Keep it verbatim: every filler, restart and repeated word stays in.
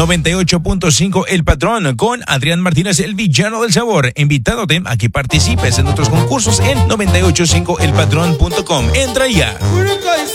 noventa y ocho punto cinco El Patrón con Adrián Martínez, el villano del sabor. Invitándote a que participes en nuestros concursos en noventa y ocho punto cinco el patrón punto com. Entra ya.